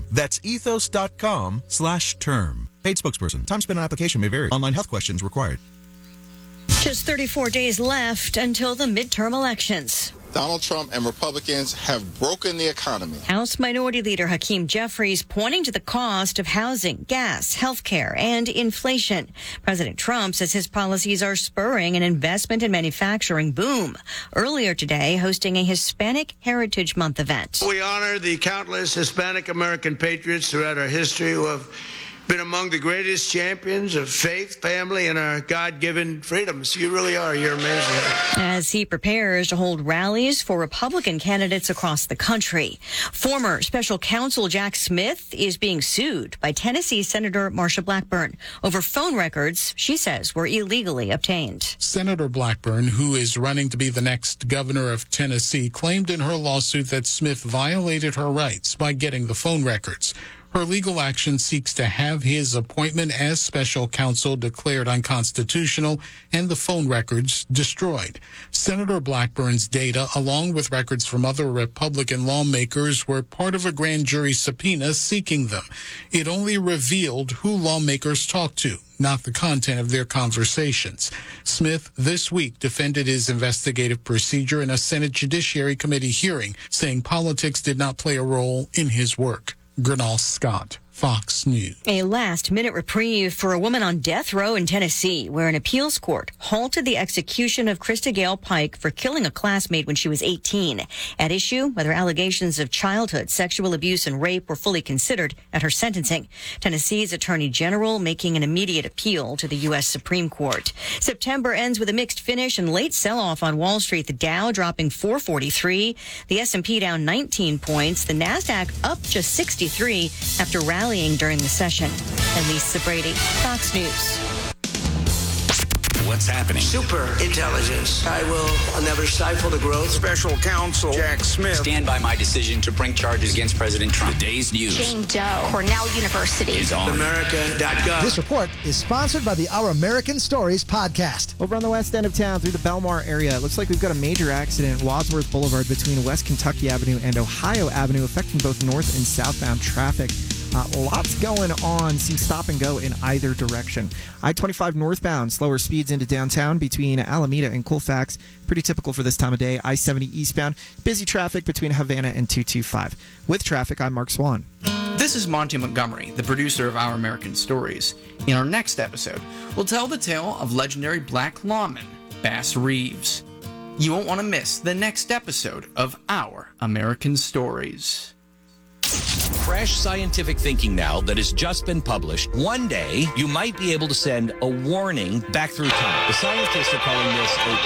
That's ethos.com/term. Paid spokesperson. Time spent on application may vary. Online health questions required. Just 34 days left until the midterm elections. Donald Trump and Republicans have broken the economy. House Minority Leader Hakeem Jeffries pointing to the cost of housing, gas, health care, and inflation. President Trump says his policies are spurring an investment and manufacturing boom. Earlier today, hosting a Hispanic Heritage Month event. We honor the countless Hispanic American patriots throughout our history who have been among the greatest champions of faith, family, and our God-given freedoms. You really are. You're amazing. As he prepares to hold rallies for Republican candidates across the country. Former special counsel Jack Smith is being sued by Tennessee Senator Marsha Blackburn over phone records she says were illegally obtained. Senator Blackburn, who is running to be the next governor of Tennessee, claimed in her lawsuit that Smith violated her rights by getting the phone records. Her legal action seeks to have his appointment as special counsel declared unconstitutional and the phone records destroyed. Senator Blackburn's data, along with records from other Republican lawmakers, were part of a grand jury subpoena seeking them. It only revealed who lawmakers talked to, not the content of their conversations. Smith this week defended his investigative procedure in a Senate Judiciary Committee hearing, saying politics did not play a role in his work. Gernal Scott, Fox News. A last-minute reprieve for a woman on death row in Tennessee, where an appeals court halted the execution of Krista Gale Pike for killing a classmate when she was 18. At issue, whether allegations of childhood sexual abuse and rape were fully considered at her sentencing. Tennessee's Attorney General making an immediate appeal to the U.S. Supreme Court. September ends with a mixed finish and late sell-off on Wall Street. The Dow dropping 443, the S&P down 19 points, the NASDAQ up just 63 after rallying during the session. Lisa Brady, Fox News. What's happening? Super intelligence. I will never stifle the growth. Special counsel Jack Smith. Stand by my decision to bring charges against President Trump. The day's news. Jane Doe, Cornell University. Is on America.gov. This report is sponsored by the Our American Stories podcast. Over on the west end of town through the Belmar area, it looks like we've got a major accident, Wadsworth Boulevard between West Kentucky Avenue and Ohio Avenue, affecting both north and southbound traffic. Lots going on. Seems stop and go in either direction. I-25 northbound, slower speeds into downtown between Alameda and Colfax. Pretty typical for this time of day. I-70 eastbound, busy traffic between Havana and 225. With traffic, I'm Mark Swan. This is Monty Montgomery, the producer of Our American Stories. In our next episode, we'll tell the tale of legendary black lawman Bass Reeves. You won't want to miss the next episode of Our American Stories. Fresh scientific thinking now that has just been published. One day, you might be able to send a warning back through time. The scientists are calling this a